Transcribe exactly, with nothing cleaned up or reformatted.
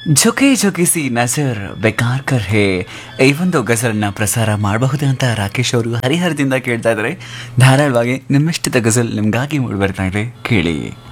ಝುಕೆ ಝುಕಿಸಿ ನಜರ್ ಬೇಕಾರ ಕರ್ ಹೇ ಈ ಒಂದು ಗಜಲನ್ನ ಪ್ರಸಾರ ಮಾಡಬಹುದು ಅಂತ ರಾಕೇಶ್ ಅವರು ಹರಿಹರದಿಂದ ಕೇಳ್ತಾ ಇದ್ದಾರೆ. ಧಾರಾಳವಾಗಿ ನಿಮ್ಮಿಷ್ಟದ ಗಜಲ್ ನಿಮ್ಗಾಗಿ ಮೂಡಿ ಬರ್ತಾ ಇದೆ, ಕೇಳಿ.